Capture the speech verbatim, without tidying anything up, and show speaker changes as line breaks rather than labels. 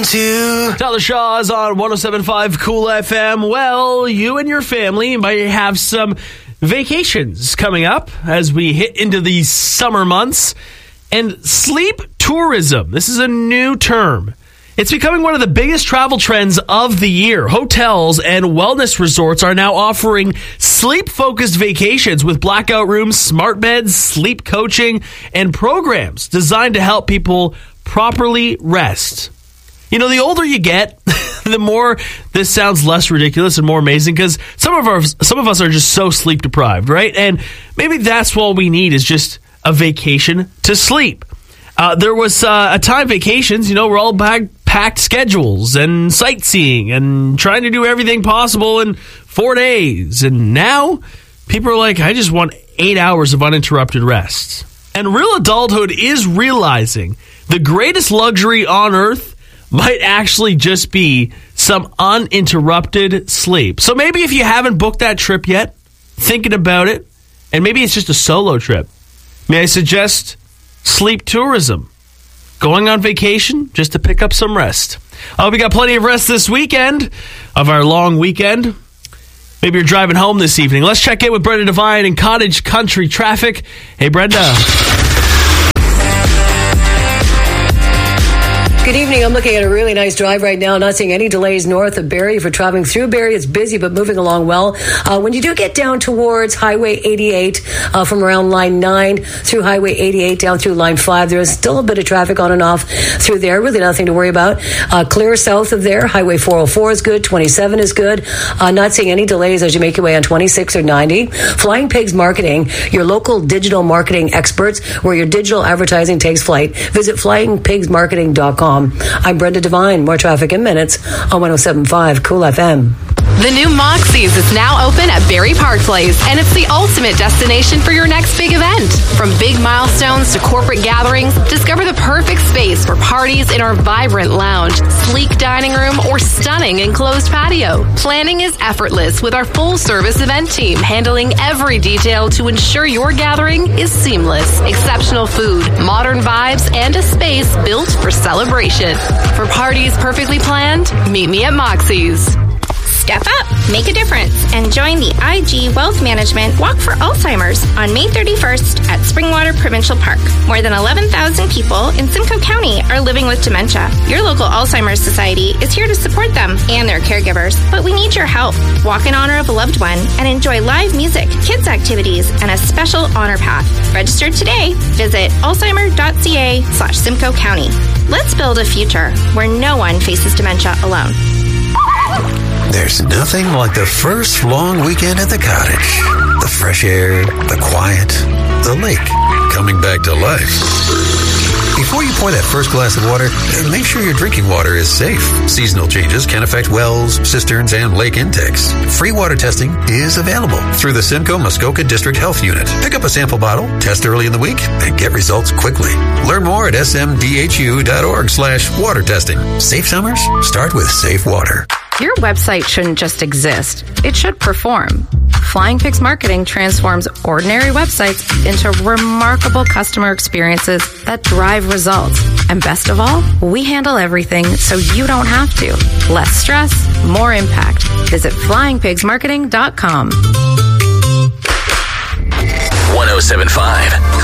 To Tyler Shaw is on one oh seven point five Cool F M. Well, you and your family might have some vacations coming up as we hit into these summer months. And sleep tourism, this is a new term. It's becoming one of the biggest travel trends of the year. Hotels and wellness resorts are now offering sleep-focused vacations with blackout rooms, smart beds, sleep coaching, and programs designed to help people properly rest. You know, the older you get, the more this sounds less ridiculous and more amazing, because some of our some of us are just so sleep deprived, right? And maybe that's all we need is just a vacation to sleep. Uh, there was uh, a time vacations, you know, we're all back, packed schedules and sightseeing and trying to do everything possible in four days. And now people are like, I just want eight hours of uninterrupted rest. And real adulthood is realizing the greatest luxury on earth might actually just be some uninterrupted sleep. So maybe if you haven't booked that trip yet, thinking about it, and maybe it's just a solo trip, may I suggest sleep tourism? Going on vacation just to pick up some rest. I hope you got plenty of rest this weekend of our long weekend. Maybe you're driving home this evening. Let's check in with Brenda Devine in Cottage Country traffic. Hey, Brenda.
Good evening. I'm looking at a really nice drive right now. Not seeing any delays north of Barrie. If you're traveling through Barrie, it's busy but moving along well. Uh, when you do get down towards Highway eighty-eight, uh, from around line nine through Highway eighty-eight down through line five, there is still a bit of traffic on and off through there. Really nothing to worry about. Uh, clear south of there, Highway four oh four is good. twenty-seven is good. Uh, not seeing any delays as you make your way on twenty-six or ninety. Flying Pigs Marketing, your local digital marketing experts, where your digital advertising takes flight. Visit flying pigs marketing dot com. I'm Brenda Devine. More traffic in minutes on one oh seven point five Cool F M.
The new Moxie's is now open at Barrie Park Place, and it's the ultimate destination for your next big event. From big milestones to corporate gatherings, discover the perfect space for parties in our vibrant lounge, sleek dining room, or stunning enclosed patio. Planning is effortless with our full-service event team, handling every detail to ensure your gathering is seamless. Exceptional food, modern vibes, and a space built for celebration. For parties perfectly planned, meet me at Moxie's.
Step up, make a difference, and join the I G Wealth Management Walk for Alzheimer's on May thirty-first at Springwater Provincial Park. More than eleven thousand people in Simcoe County are living with dementia. Your local Alzheimer's Society is here to support them and their caregivers, but we need your help. Walk in honor of a loved one and enjoy live music, kids activities, and a special honor path. Register today. Visit alzheimer.ca slash Simcoe County. Let's build a future where no one faces dementia alone.
There's nothing like the first long weekend at the cottage. The fresh air, the quiet, the lake coming back to life. Before you pour that first glass of water, make sure your drinking water is safe. Seasonal changes can affect wells, cisterns, and lake intakes. Free water testing is available through the Simcoe Muskoka District Health Unit. Pick up a sample bottle, test early in the week, and get results quickly. Learn more at smdhu.org slash water testing. Safe summers start with safe water.
Your website shouldn't just exist. It should perform. Flying Pigs Marketing transforms ordinary websites into remarkable customer experiences that drive results. And best of all, we handle everything so you don't have to. Less stress, more impact. Visit flying pigs marketing dot com.
one oh seven point five